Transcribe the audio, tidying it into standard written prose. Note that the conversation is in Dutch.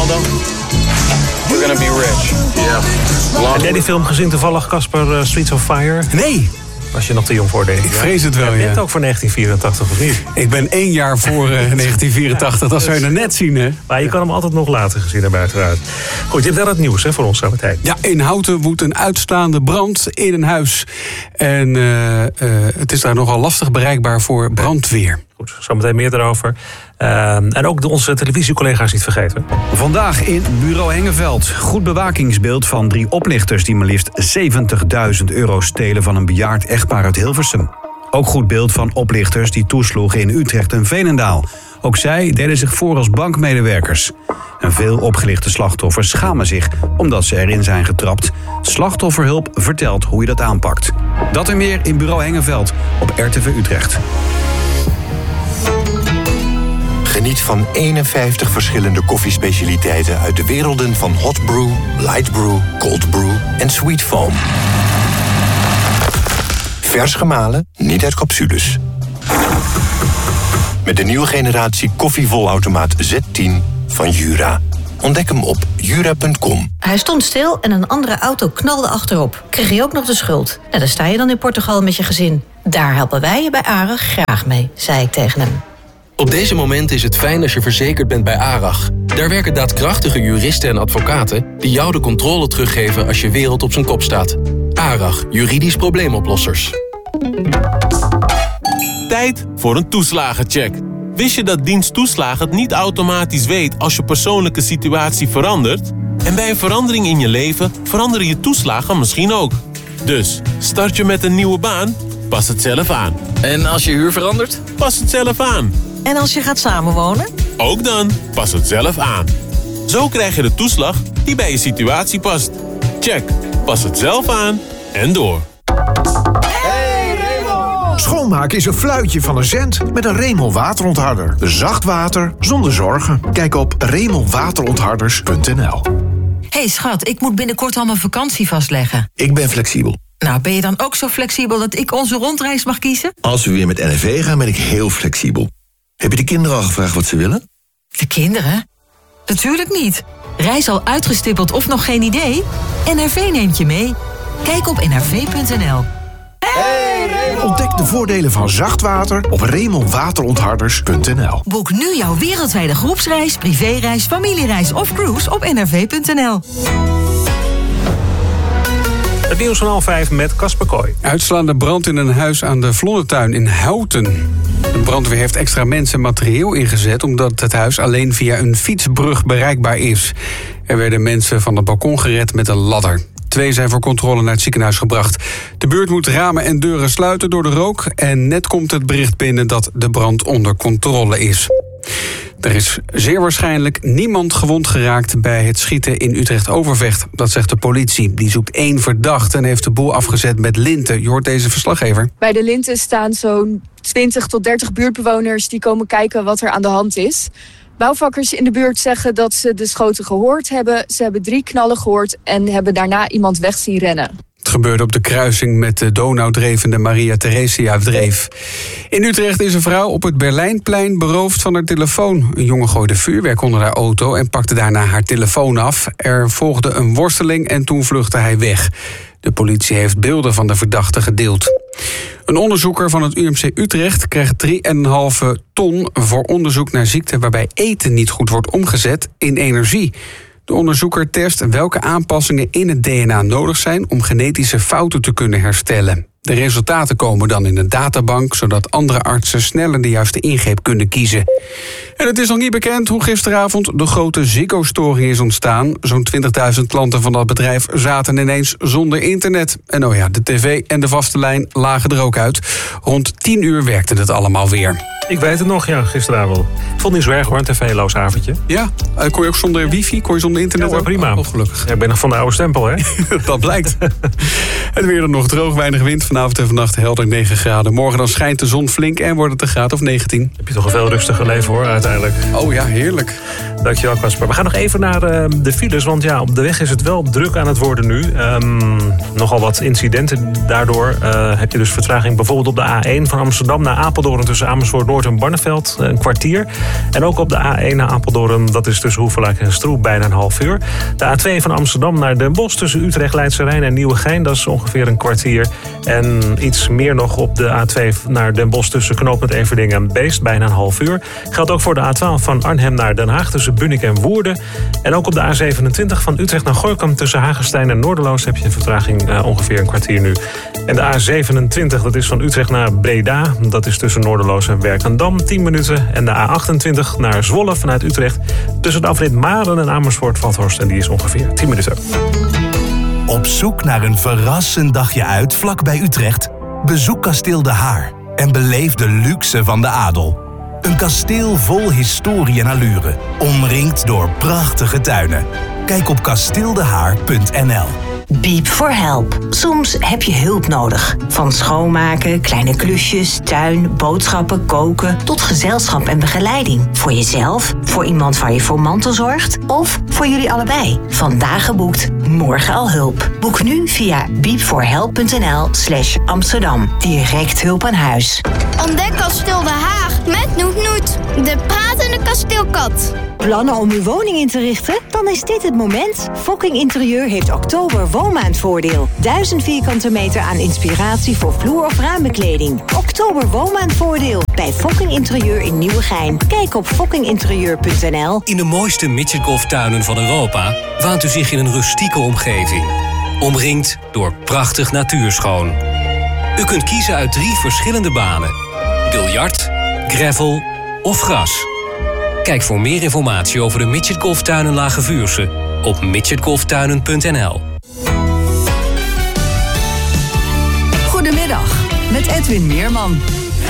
Ronaldo. We're gonna be rich. Yeah. Heb jij die film gezien toevallig, Casper, Streets of Fire? Nee. Was je nog te jong voor, denk ik. Ik vrees het wel, Je ja. bent ook voor 1984, of niet? Ik ben 1 jaar voor 1984, dat zou je er net zien, hè? Maar je kan hem altijd nog later gezien hebben, uiteraard. Goed, je hebt wel het nieuws hè, voor ons zo meteen. Ja, in Houten woedt een uitstaande brand in een huis. En het is daar nogal lastig bereikbaar voor brandweer. Goed, zometeen meer erover. En ook onze televisiecollega's niet vergeten. Vandaag in Bureau Hengeveld. Goed bewakingsbeeld van 3 oplichters die maar liefst €70.000 stelen van een bejaard echtpaar uit Hilversum. Ook goed beeld van oplichters die toesloegen in Utrecht en Veenendaal. Ook zij deden zich voor als bankmedewerkers. En veel opgelichte slachtoffers schamen zich omdat ze erin zijn getrapt. Slachtofferhulp vertelt hoe je dat aanpakt. Dat en meer in Bureau Hengeveld op RTV Utrecht. Geniet van 51 verschillende koffiespecialiteiten uit de werelden van hot brew, light brew, cold brew en sweet foam. Vers gemalen, niet uit capsules. Met de nieuwe generatie koffievolautomaat Z10 van Jura. Ontdek hem op jura.com. Hij stond stil en een andere auto knalde achterop. Kreeg je ook nog de schuld? Nou, daar sta je dan in Portugal met je gezin. Daar helpen wij je bij ARAG graag mee, zei ik tegen hem. Op deze moment is het fijn als je verzekerd bent bij ARAG. Daar werken daadkrachtige juristen en advocaten die jou de controle teruggeven als je wereld op zijn kop staat. ARAG, juridisch probleemoplossers. Tijd voor een toeslagencheck. Wist je dat dienst toeslagen het niet automatisch weet als je persoonlijke situatie verandert? En bij een verandering in je leven veranderen je toeslagen misschien ook. Dus, start je met een nieuwe baan? Pas het zelf aan. En als je huur verandert? Pas het zelf aan. En als je gaat samenwonen? Ook dan, pas het zelf aan. Zo krijg je de toeslag die bij je situatie past. Check, pas het zelf aan en door. Schoonmaken is een fluitje van een cent met een Remel waterontharder. Zacht water zonder zorgen. Kijk op remelwaterontharders.nl. Hey schat, ik moet binnenkort al mijn vakantie vastleggen. Ik ben flexibel. Nou, ben je dan ook zo flexibel dat ik onze rondreis mag kiezen? Als we weer met NRV gaan, ben ik heel flexibel. Heb je de kinderen al gevraagd wat ze willen? De kinderen? Natuurlijk niet. Reis al uitgestippeld of nog geen idee? NRV neemt je mee. Kijk op nrv.nl. Ontdek de voordelen van zacht water op remelwaterontharders.nl. Boek nu jouw wereldwijde groepsreis, privéreis, familiereis of cruise op nrv.nl. Het nieuws van 5:30 met Casper Kooi. Uitslaande brand in een huis aan de Vlondertuin in Houten. De brandweer heeft extra mensen en materieel ingezet omdat het huis alleen via een fietsbrug bereikbaar is. Er werden mensen van het balkon gered met een ladder. 2 zijn voor controle naar het ziekenhuis gebracht. De buurt moet ramen en deuren sluiten door de rook. En net komt het bericht binnen dat de brand onder controle is. Er is zeer waarschijnlijk niemand gewond geraakt bij het schieten in Utrecht-Overvecht. Dat zegt de politie. Die zoekt 1 verdachte en heeft de boel afgezet met linten. Je hoort deze verslaggever. Bij de linten staan zo'n 20 tot 30 buurtbewoners die komen kijken wat er aan de hand is. Bouwvakkers in de buurt zeggen dat ze de schoten gehoord hebben. Ze hebben 3 knallen gehoord en hebben daarna iemand weg zien rennen. Het gebeurde op de kruising met de Donaudreef en de Maria Theresia-dreef. In Utrecht is een vrouw op het Berlijnplein beroofd van haar telefoon. Een jongen gooide vuurwerk onder haar auto en pakte daarna haar telefoon af. Er volgde een worsteling en toen vluchtte hij weg. De politie heeft beelden van de verdachte gedeeld. Een onderzoeker van het UMC Utrecht krijgt 3,5 ton voor onderzoek naar ziekten waarbij eten niet goed wordt omgezet in energie. De onderzoeker test welke aanpassingen in het DNA nodig zijn om genetische fouten te kunnen herstellen. De resultaten komen dan in een databank, zodat andere artsen sneller de juiste ingreep kunnen kiezen. En het is nog niet bekend hoe gisteravond de grote Ziggo-storing is ontstaan. Zo'n 20.000 klanten van dat bedrijf zaten ineens zonder internet. En oh ja, de tv en de vaste lijn lagen er ook uit. Rond 10 uur werkte het allemaal weer. Ik weet het nog, ja, gisteravond. Ik vond het niet zo erg hoor, een tv-loos avondje. Ja, kon je ook zonder wifi, kon je zonder internet? Ja, prima. Oh, gelukkig. Ja, ik ben nog van de oude stempel, hè? Dat blijkt. Het weer dan nog droog, weinig wind. Vanavond en vannacht helder 9 graden. Morgen dan schijnt de zon flink en wordt het een graad of 19. Heb je toch een veel rustiger leven hoor, uiteindelijk. Oh ja, heerlijk. Dankjewel, Casper. We gaan nog even naar de files, want ja, op de weg is het wel druk aan het worden nu. Nogal wat incidenten. Daardoor heb je dus vertraging bijvoorbeeld op de A1 van Amsterdam naar Apeldoorn tussen Amersfoort Noord en Barneveld, een kwartier. En ook op de A1 naar Apeldoorn, dat is tussen Hoevelaak en Stroe, bijna een half uur. De A2 van Amsterdam naar Den Bosch tussen Utrecht, Leidse Rijn en Nieuwegein, dat is ongeveer een kwartier. En iets meer nog op de A2 naar Den Bosch tussen Knooppunt Everdingen en Beest, bijna een half uur. Geldt ook voor de A12 van Arnhem naar Den Haag tussen Bunnik en Woerden. En ook op de A27 van Utrecht naar Gooikamp tussen Hagestein en Noorderloos heb je een vertraging ongeveer een kwartier nu. En de A27, dat is van Utrecht naar Breda, dat is tussen Noorderloos en Werkendam 10 minuten. En de A28 naar Zwolle vanuit Utrecht tussen de afrit Maren en Amersfoort-Vathorst en die is ongeveer 10 minuten. Op zoek naar een verrassend dagje uit vlakbij Utrecht? Bezoek Kasteel De Haar en beleef de luxe van de adel. Een kasteel vol historie en allure, omringd door prachtige tuinen. Kijk op kasteeldehaar.nl. Beep for help. Soms heb je hulp nodig. Van schoonmaken, kleine klusjes, tuin, boodschappen, koken tot gezelschap en begeleiding. Voor jezelf, voor iemand waar je voor mantelzorgt of voor jullie allebei. Vandaag geboekt, morgen al hulp. Boek nu via beepforhelp.nl/Amsterdam. Direct hulp aan huis. Ontdek Kasteel De Haag met Noet Noet, de pratende kasteelkat. Plannen om uw woning in te richten? Dan is dit het moment. Fokking Interieur heeft oktober woonmaandvoordeel. 1000 vierkante meter aan inspiratie voor vloer- of raambekleding. Oktober woonmaandvoordeel bij Fokking Interieur in Nieuwegein. Kijk op fokkinginterieur.nl. In de mooiste midgetgolftuinen van Europa waant u zich in een rustieke omgeving. Omringd door prachtig natuurschoon. U kunt kiezen uit 3 verschillende banen. Biljart, gravel of gras. Kijk voor meer informatie over de midgetgolftuinen Lage Vuursche op midgetgolftuinen.nl. Goedemiddag, met Edwin Meerman.